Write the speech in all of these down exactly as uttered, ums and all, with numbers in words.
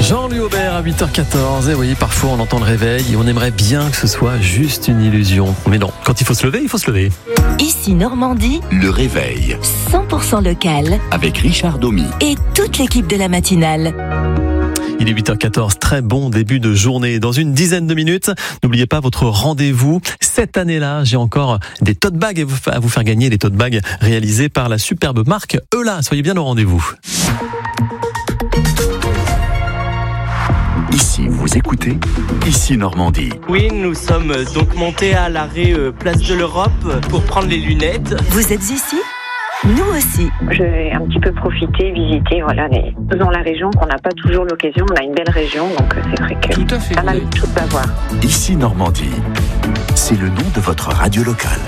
Jean-Louis Aubert à huit heures quatorze. Et oui, parfois on entend le réveil et on aimerait bien que ce soit juste une illusion. Mais non, quand il faut se lever, il faut se lever. Ici Normandie, Le réveil cent pour cent local avec Richard Domy et toute l'équipe de la matinale. Il est huit heures quatorze, très bon début de journée. Dans une dizaine de minutes, n'oubliez pas votre rendez-vous. Cette année-là, j'ai encore des tote bags à vous faire gagner, des tote bags réalisés par la superbe marque Eula. Soyez bien au rendez-vous. Ici, vous écoutez Ici Normandie. Oui, nous sommes donc montés à l'arrêt euh, Place de l'Europe pour prendre les lunettes. Vous êtes ici ? Nous aussi. Je vais un petit peu profiter, visiter, voilà, les... dans la région qu'on n'a pas toujours l'occasion. On a une belle région, donc c'est vrai que Tout à fait. pas mal de choses à voir. Ici Normandie, c'est le nom de votre radio locale.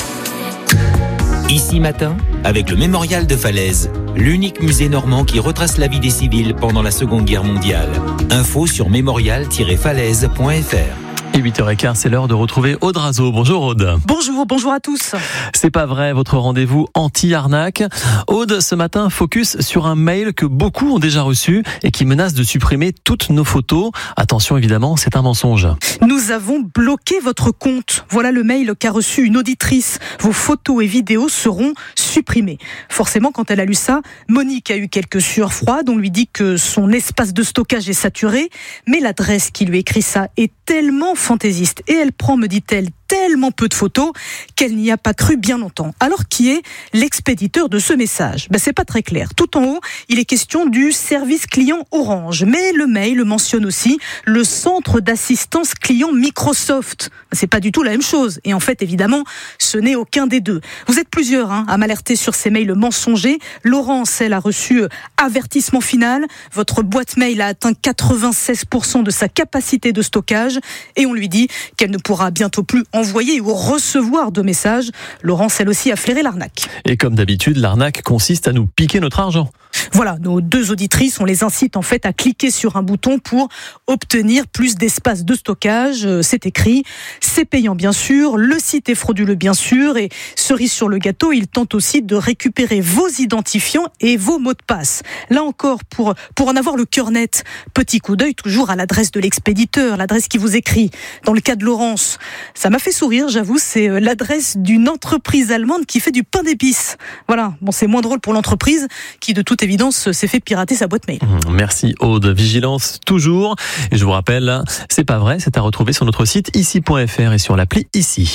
Ici matin, avec le Mémorial de Falaise, l'unique musée normand qui retrace la vie des civils pendant la Seconde Guerre mondiale. Info sur mémorial tiret falaise point f r. Et huit heures quinze, c'est l'heure de retrouver Aude Razo. Bonjour Aude. Bonjour, bonjour à tous. C'est pas vrai, votre rendez-vous anti-arnaque. Aude, ce matin, focus sur un mail que beaucoup ont déjà reçu et qui menace de supprimer toutes nos photos. Attention, évidemment, c'est un mensonge. Nous avons bloqué votre compte. Voilà le mail qu'a reçu une auditrice. Vos photos et vidéos seront supprimées. Forcément, quand elle a lu ça, Monique a eu quelques sueurs froides. On lui dit que son espace de stockage est saturé. Mais l'adresse qui lui écrit ça est tellement fantaisiste. Et elle prend, me dit-elle, tellement peu de photos qu'elle n'y a pas cru bien longtemps. Alors, qui est l'expéditeur de ce message ? Ben, c'est pas très clair. Tout en haut, il est question du service client Orange. Mais le mail mentionne aussi le centre d'assistance client Microsoft. C'est pas du tout la même chose. Et en fait, évidemment, ce n'est aucun des deux. Vous êtes plusieurs hein, à m'alerter sur ces mails mensongers. Laurence, elle a reçu avertissement final. Votre boîte mail a atteint quatre-vingt-seize pour cent de sa capacité de stockage. Et on lui dit qu'elle ne pourra bientôt plus envoyer ou recevoir de messages. Laurence, elle aussi, a flairé l'arnaque. Et comme d'habitude, l'arnaque consiste à nous piquer notre argent. Voilà, nos deux auditrices, on les incite en fait à cliquer sur un bouton pour obtenir plus d'espace de stockage. C'est écrit, c'est payant bien sûr, le site est frauduleux bien sûr, et cerise sur le gâteau, ils tentent aussi de récupérer vos identifiants et vos mots de passe. Là encore, pour, pour en avoir le cœur net, petit coup d'œil toujours à l'adresse de l'expéditeur, l'adresse qui vous écrit. Dans le cas de Laurence, ça m'a fait sourire, j'avoue, c'est l'adresse d'une entreprise allemande qui fait du pain d'épices. Voilà, bon, c'est moins drôle pour l'entreprise qui, de toute évidence, s'est fait pirater sa boîte mail. Merci Aude, vigilance toujours. Et je vous rappelle, c'est pas vrai, c'est à retrouver sur notre site ici point f r et sur l'appli Ici.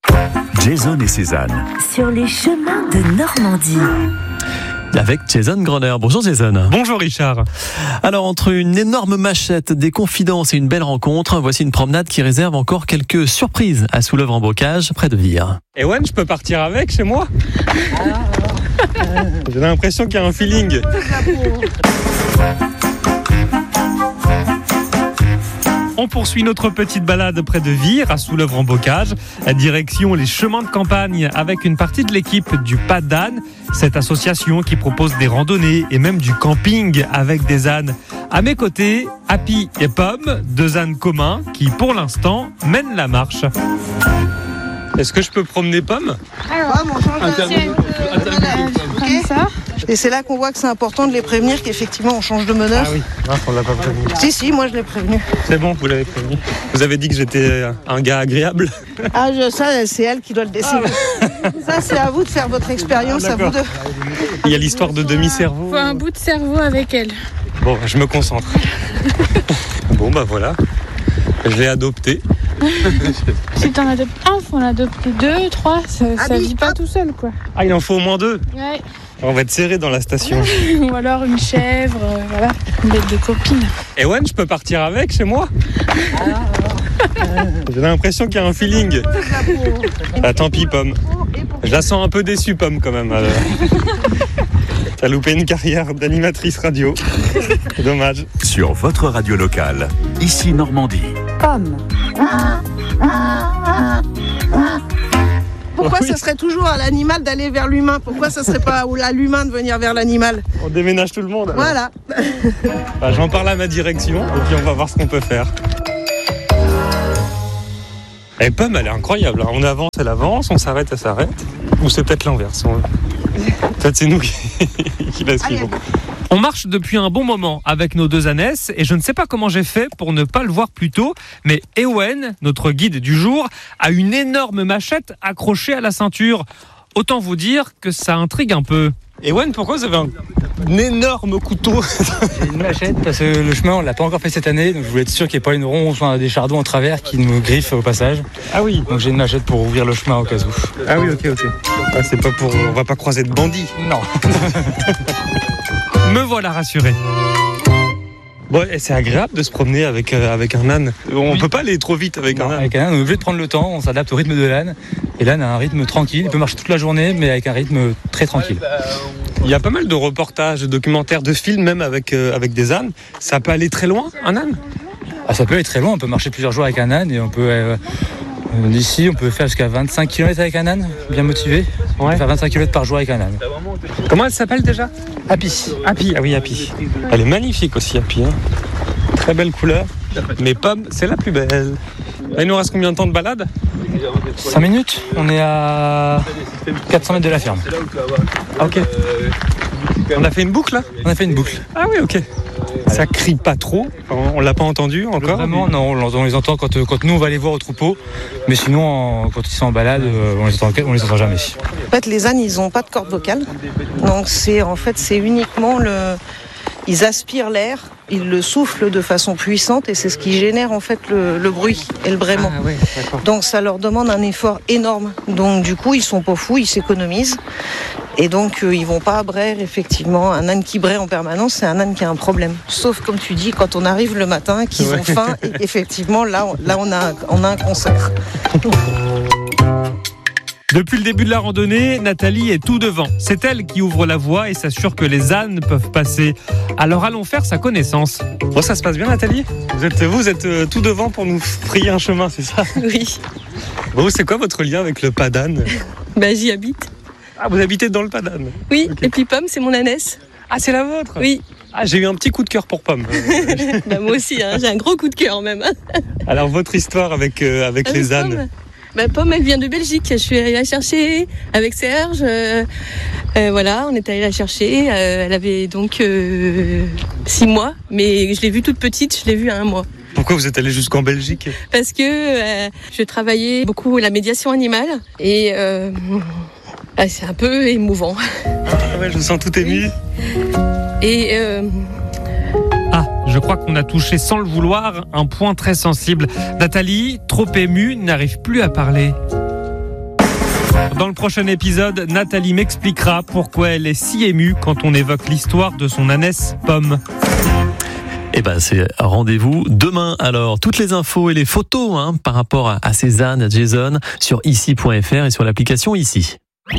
Jason et Cézanne. Sur les chemins de Normandie. Avec Jason Groner. Bonjour Jason. Bonjour Richard. Alors entre une énorme machette, des confidences et une belle rencontre, voici une promenade qui réserve encore quelques surprises à Soulèvre-en-Bocage, près de Vire. Ewan, je peux partir avec chez moi ? J'ai l'impression qu'il y a un feeling. On poursuit notre petite balade près de Vire, à Soulèvre-en-Bocage, à direction les chemins de campagne avec une partie de l'équipe du Pas d'âne, cette association qui propose des randonnées et même du camping avec des ânes. À mes côtés, Happy et Pomme, deux ânes communs qui, pour l'instant, mènent la marche. Est-ce que je peux promener Pomme ? Alors, on change comme ça. Et c'est là qu'on voit que c'est important de les prévenir qu'effectivement on change de meneur. Ah oui, non, on l'a pas prévenu. Si, si, moi je l'ai prévenu. C'est bon, vous l'avez prévenu. Vous avez dit que j'étais un gars agréable. Ah, je, ça, c'est elle qui doit le décider. Ah, ça, c'est à vous de faire votre expérience, ah, à vous deux. Il y a l'histoire de demi-cerveau. Faut un bout de cerveau avec elle. Bon, je me concentre. Bon, bah voilà. Je l'ai adopté. Si t'en adoptes un, faut en adopter deux, trois, ça, ça vit pas tout seul quoi. Ah, il en faut au moins deux ? Ouais. On va être serré dans la station. Ou alors une chèvre, euh, voilà, une bête de copine. Ewan, je peux partir avec chez moi ? J'ai l'impression qu'il y a un feeling. Ah, tant pis, Pomme. Je la sens un peu déçue, Pomme, quand même. Alors. T'as loupé une carrière d'animatrice radio. Dommage. Sur votre radio locale, Ici Normandie. Pomme. Pourquoi oui. Ça serait toujours à l'animal d'aller vers l'humain ? Pourquoi ça serait pas à l'humain de venir vers l'animal ? On déménage tout le monde. Alors. Voilà. Bah, j'en parle à ma direction et puis on va voir ce qu'on peut faire. Et Pomme, elle est incroyable. On avance, elle avance, on s'arrête, elle s'arrête. Ou c'est peut-être l'inverse. On... Peut-être c'est nous qui, qui la suivons. On marche depuis un bon moment avec nos deux ânesses et je ne sais pas comment j'ai fait pour ne pas le voir plus tôt, mais Ewen, notre guide du jour, a une énorme machette accrochée à la ceinture. Autant vous dire que ça intrigue un peu. Ewen, pourquoi vous avez un, un énorme couteau? J'ai une machette parce que le chemin on l'a pas encore fait cette année, donc je voulais être sûr qu'il n'y ait pas une ronce, enfin, des chardons en travers qui nous griffent au passage. Ah oui. Donc j'ai une machette pour ouvrir le chemin au cas où. Ah oui, ok, ok. Ah, c'est pas pour, on va pas croiser de bandits. Non. Me voilà rassuré. Bon, et c'est agréable de se promener avec, euh, avec un âne. On oui. peut pas aller trop vite avec non, un âne. Avec un âne, on est obligé de prendre le temps, on s'adapte au rythme de l'âne. Et l'âne a un rythme tranquille, il peut marcher toute la journée, mais avec un rythme très tranquille. Il y a pas mal de reportages, de documentaires, de films, même avec, euh, avec des ânes. Ça peut aller très loin, un âne? Ah, ça peut aller très loin, on peut marcher plusieurs jours avec un âne et on peut... Euh, euh, d'ici, on peut faire jusqu'à vingt-cinq kilomètres avec un âne, bien motivé. On peut faire vingt-cinq kilomètres par jour avec un âne. Comment elle s'appelle déjà? Happy. Happy, ah oui, Happy. Elle est magnifique aussi, Happy. Hein. Très belle couleur. Mais Pomme, c'est la plus belle. Là, il nous reste combien de temps de balade? cinq minutes. On est à quatre cents mètres de la ferme. Ah, ok. On a fait une boucle là? On a fait une boucle. Ah oui, ok. Ça crie pas trop, on l'a pas entendu encore? Vraiment, non, on les entend quand, quand nous on va les voir au troupeau, mais sinon en, quand ils sont en balade, on les entend, on les entend jamais. En fait, les ânes, ils ont pas de corde vocale, donc c'est en fait c'est uniquement le, ils aspirent l'air, ils le soufflent de façon puissante et c'est ce qui génère en fait le, le bruit et le braiement. Ah, ouais, donc ça leur demande un effort énorme. Donc du coup, ils sont pas fous, ils s'économisent. Et donc, euh, ils vont pas braire, effectivement. Un âne qui braie en permanence, c'est un âne qui a un problème. Sauf, comme tu dis, quand on arrive le matin, qu'ils ouais. ont faim, et effectivement, là, on, là on, a, on a un concert. Depuis le début de la randonnée, Nathalie est tout devant. C'est elle qui ouvre la voie et s'assure que les ânes peuvent passer. Alors allons faire sa connaissance. Bon, ça se passe bien, Nathalie? Vous êtes, vous êtes euh, tout devant pour nous frayer un chemin, c'est ça? Oui. Bon, c'est quoi votre lien avec le pas d'âne? Bah, j'y habite. Ah, vous habitez dans le pas d'âne? Oui, okay. Et puis Pomme, c'est mon ânesse. Ah, c'est la vôtre? Oui. Ah, j'ai eu un petit coup de cœur pour Pomme. Bah, moi aussi, hein, j'ai un gros coup de cœur même. Alors, votre histoire avec, euh, avec, avec les ânes? Pomme. Bah, Pomme, elle vient de Belgique. Je suis allée la chercher avec Serge. Euh, euh, voilà, on est allé la chercher. Euh, elle avait donc euh, six mois, mais je l'ai vue toute petite, je l'ai vue à un mois. Pourquoi vous êtes allé jusqu'en Belgique? Parce que euh, je travaillais beaucoup la médiation animale et euh, ah, c'est un peu émouvant. Ah ouais, je me sens tout ému. Et euh... ah, je crois qu'on a touché sans le vouloir un point très sensible. Nathalie, trop émue, n'arrive plus à parler. Dans le prochain épisode, Nathalie m'expliquera pourquoi elle est si émue quand on évoque l'histoire de son ânesse Pomme. Eh ben, c'est rendez-vous demain. Alors, toutes les infos et les photos hein, par rapport à, à ces ânes, Jason, sur ici point f r et sur l'application Ici.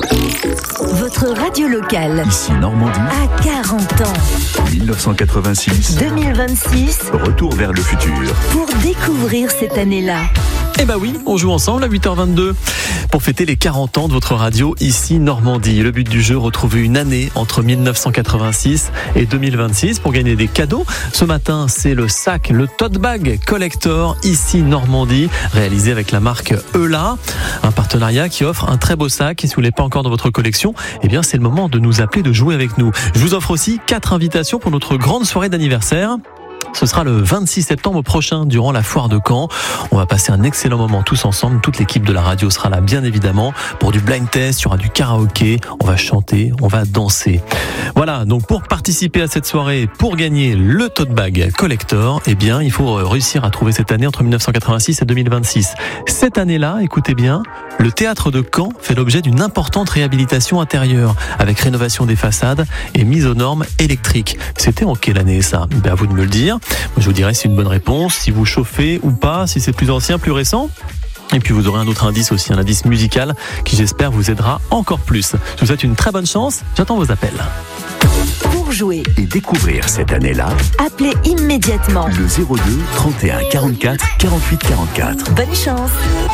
Votre radio locale. Ici Normandie. À quarante ans. dix-neuf cent quatre-vingt-six. deux mille vingt-six. Retour vers le futur. Pour découvrir cette année-là. Eh ben oui, on joue ensemble à huit heures vingt-deux pour fêter les quarante ans de votre radio Ici Normandie. Le but du jeu, retrouver une année entre dix-neuf cent quatre-vingt-six et deux mille vingt-six pour gagner des cadeaux. Ce matin, c'est le sac, le tote bag collector Ici Normandie, réalisé avec la marque Eula, un partenariat qui offre un très beau sac. Et si vous ne l'avez pas encore dans votre collection, eh bien c'est le moment de nous appeler, de jouer avec nous. Je vous offre aussi quatre invitations pour notre grande soirée d'anniversaire. Ce sera le vingt-six septembre prochain, durant la foire de Caen. On va passer un excellent moment tous ensemble. Toute l'équipe de la radio sera là, bien évidemment, pour du blind test, il y aura du karaoké, on va chanter, on va danser. Voilà, donc pour participer à cette soirée, pour gagner le tote bag collector, eh bien, il faut réussir à trouver cette année entre dix-neuf cent quatre-vingt-six et deux mille vingt-six. Cette année-là, écoutez bien, le théâtre de Caen fait l'objet d'une importante réhabilitation intérieure, avec rénovation des façades et mise aux normes électriques. C'était en quelle année ça? Ben, à vous de me le dire. Je vous dirai si c'est une bonne réponse, si vous chauffez ou pas, si c'est plus ancien, plus récent. Et puis vous aurez un autre indice aussi, un indice musical qui j'espère vous aidera encore plus. Je vous souhaite une très bonne chance, j'attends vos appels. Pour jouer et découvrir cette année-là, appelez immédiatement le zéro deux trente et un quarante-quatre quarante-huit quarante-quatre. Bonne chance.